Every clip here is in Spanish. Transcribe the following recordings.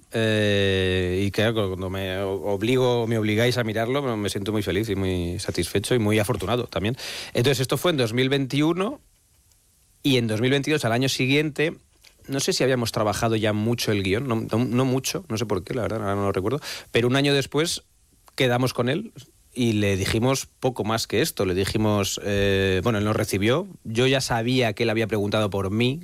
y claro, cuando me obligáis a mirarlo, me siento muy feliz y muy satisfecho y muy afortunado también. Entonces esto fue en 2021 y en 2022, al año siguiente, no sé si habíamos trabajado ya mucho el guión, no mucho, no sé por qué, la verdad, ahora no lo recuerdo, pero un año después quedamos con él y le dijimos poco más que esto. Le dijimos, bueno, él nos recibió, yo ya sabía que él había preguntado por mí.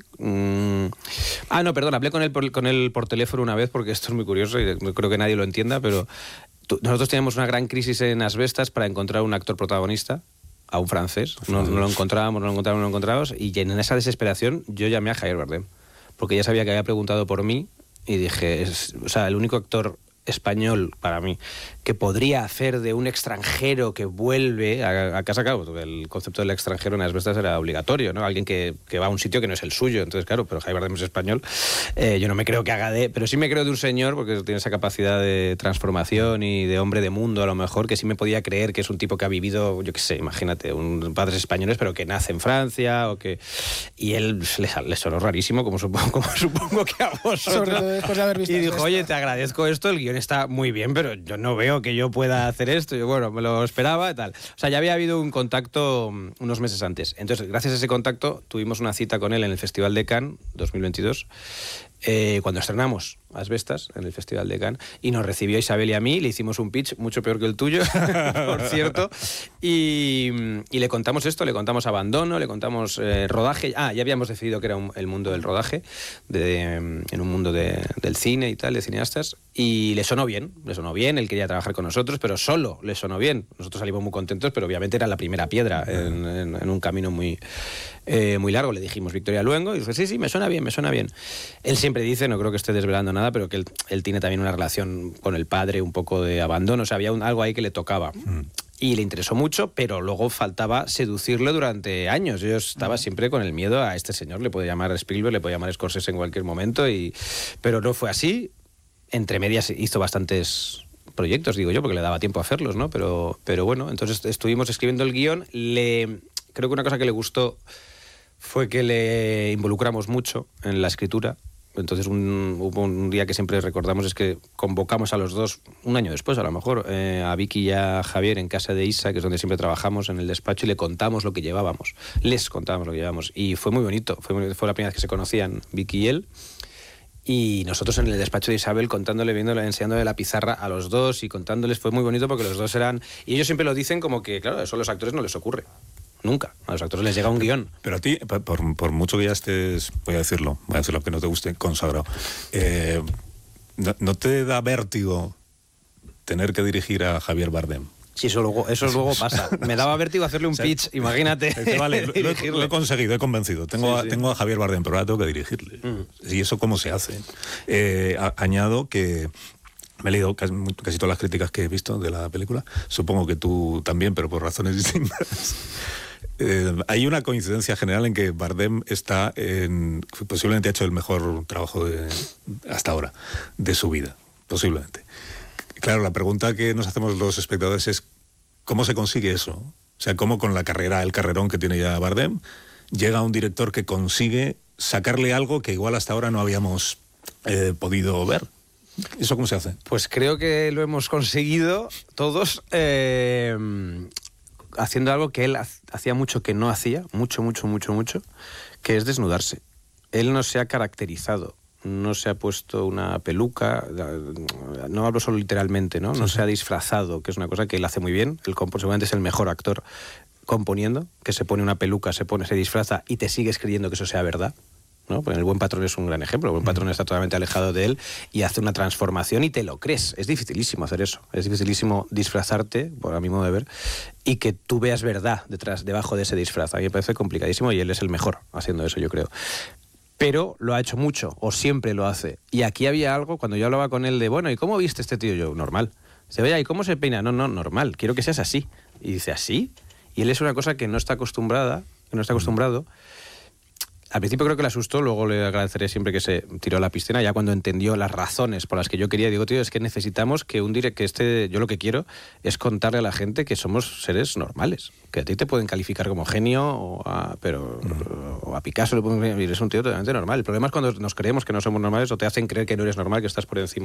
No, perdón, hablé con él por teléfono una vez, porque esto es muy curioso y no creo que nadie lo entienda, pero nosotros teníamos una gran crisis en Asbestas para encontrar un actor protagonista, a un francés. No lo encontrábamos, y en esa desesperación yo llamé a Javier Bardem, porque ya sabía que había preguntado por mí y dije, el único actor español para mí que podría hacer de un extranjero que vuelve a casa. Claro, el concepto del extranjero en Asbestas era obligatorio, ¿no? Alguien que va a un sitio que no es el suyo. Entonces, claro, pero Javier Bardem es español. Yo no me creo que haga pero sí me creo de un señor, porque tiene esa capacidad de transformación y de hombre de mundo, a lo mejor, que sí me podía creer que es un tipo que ha vivido, yo qué sé, imagínate, padres españoles, pero que nace en Francia, y él le sonó rarísimo, como supongo que a vosotros. Sobre todo después de haber visto y dijo, oye, te agradezco esto, el guión está muy bien, pero yo no veo que yo pueda hacer esto. Y bueno, me lo esperaba y tal. O sea, ya había habido un contacto unos meses antes. Entonces, gracias a ese contacto, tuvimos una cita con él en el Festival de Cannes 2022, cuando estrenamos Asbestas en el Festival de Cannes, y nos recibió Isabel y a mí. Le hicimos un pitch mucho peor que el tuyo, por cierto, y le contamos esto, le contamos abandono, le contamos rodaje. Ya habíamos decidido que era el mundo del rodaje, en un mundo del cine y tal, de cineastas, y le sonó bien, él quería trabajar con nosotros, pero solo le sonó bien. Nosotros salimos muy contentos, pero obviamente era la primera piedra en un camino muy largo. Le dijimos Victoria Luengo, y dijo, sí, me suena bien. Él siempre dice, no creo que esté desvelando nada, pero que él tiene también una relación con el padre, un poco de abandono, o sea, había algo ahí que le tocaba. Y le interesó mucho, pero luego faltaba seducirlo durante años. Yo estaba siempre con el miedo a este señor, le puede llamar Spielberg, le puede llamar Scorsese en cualquier momento, pero no fue así. Entre medias hizo bastantes proyectos, digo yo, porque le daba tiempo a hacerlos, ¿no? Pero bueno, entonces estuvimos escribiendo el guión. Creo que una cosa que le gustó fue que le involucramos mucho en la escritura. Entonces hubo un día que siempre recordamos, es que convocamos a los dos, un año después a lo mejor, a Vicky y a Javier en casa de Isa, que es donde siempre trabajamos, en el despacho, y les contábamos lo que llevábamos. Y fue muy bonito, fue la primera vez que se conocían Vicky y él. Y nosotros en el despacho de Isabel contándole, enseñándole la pizarra a los dos y contándoles, fue muy bonito porque los dos eran... Y ellos siempre lo dicen como que, claro, eso a los actores no les ocurre. Nunca. A los actores les llega un guión. Pero a ti, por mucho que ya estés, voy a decirlo que no te guste, consagrado, ¿no te da vértigo tener que dirigir a Javier Bardem? Sí, eso luego pasa. Me daba vértigo hacerle un pitch, imagínate. Vale, lo he conseguido, he convencido. Tengo a Javier Bardem, pero ahora tengo que dirigirle. ¿Y eso cómo se hace? Añado que me he leído casi todas las críticas que he visto de la película. Supongo que tú también, pero por razones distintas. Hay una coincidencia general en que Bardem posiblemente ha hecho el mejor trabajo hasta ahora de su vida, posiblemente. Claro, la pregunta que nos hacemos los espectadores es ¿cómo se consigue eso? O sea, ¿cómo con el carrerón que tiene ya Bardem llega un director que consigue sacarle algo que igual hasta ahora no habíamos podido ver? ¿Eso cómo se hace? Pues creo que lo hemos conseguido todos haciendo algo que él hacía mucho que no hacía, mucho, que es desnudarse. Él no se ha caracterizado, no se ha puesto una peluca, no hablo solo literalmente, ¿no? No se ha disfrazado, que es una cosa que él hace muy bien. Él seguramente es el mejor actor componiendo, que se pone una peluca, se disfraza y te sigues creyendo que eso sea verdad, ¿no? Pues El Buen Patrón es un gran ejemplo. El Buen Patrón está totalmente alejado de él y hace una transformación y te lo crees. Es dificilísimo hacer eso. Es dificilísimo disfrazarte, a mi modo de ver, y que tú veas verdad debajo de ese disfraz. A mí me parece complicadísimo y él es el mejor haciendo eso, yo creo. Pero lo ha hecho mucho, o siempre lo hace. Y aquí había algo, cuando yo hablaba con él de, bueno, ¿y cómo viste este tío? Yo, normal. Dice, oye, ¿y cómo se peina? No, normal, quiero que seas así. Y dice, ¿así? Y él es una cosa que no está acostumbrado. Al principio creo que le asustó, luego le agradeceré siempre que se tiró a la piscina, ya cuando entendió las razones por las que yo quería. Digo, tío, es que necesitamos que yo lo que quiero es contarle a la gente que somos seres normales, que a ti te pueden calificar como genio, o a Picasso le pueden decir, eres un tío totalmente normal. El problema es cuando nos creemos que no somos normales o te hacen creer que no eres normal, que estás por encima.